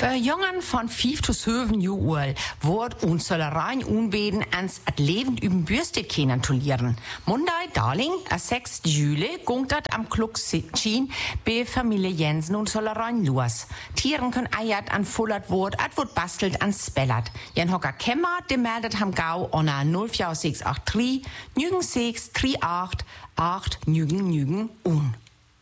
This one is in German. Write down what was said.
Jongeren van 5 tot 7 jaar oud wordt ons rein unbeden ans het levend üben bürstet kennen zu lernen. Monday, Darling, 6. Juli, gongt dat am Klok Schien bei Familie Jensen und Sollerein los. Tieren können eiert an Fullert Wort, at wird bastelt an Spellert. Jan Hocker Kemmer, de meldet ham Gau onna 04683 96388 8 9 un.